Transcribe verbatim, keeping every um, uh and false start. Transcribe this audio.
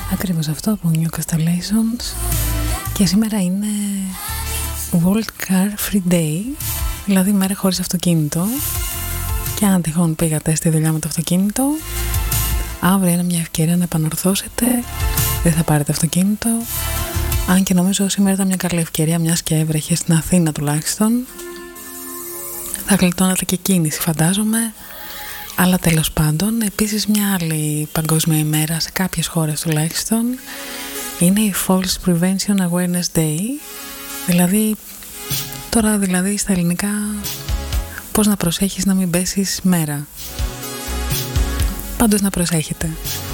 Ακριβώς αυτό από New Constellations. Και σήμερα είναι World Car Free Day, δηλαδή μέρα χωρίς αυτοκίνητο. Και αν τυχόν πήγατε στη δουλειά με το αυτοκίνητο, αύριο είναι μια ευκαιρία να επανορθώσετε. Δεν θα πάρετε αυτοκίνητο. Αν και νομίζω σήμερα ήταν μια καλή ευκαιρία, μιας και έβρεχε στην Αθήνα τουλάχιστον. Θα γλιτώνατε και κίνηση φαντάζομαι. Αλλά τέλος πάντων, επίσης μια άλλη παγκόσμια ημέρα σε κάποιες χώρες τουλάχιστον είναι η Falls Prevention Awareness Day. Δηλαδή, τώρα δηλαδή στα ελληνικά, πώς να προσέχεις να μην πέσεις μέρα. Πάντως να προσέχετε.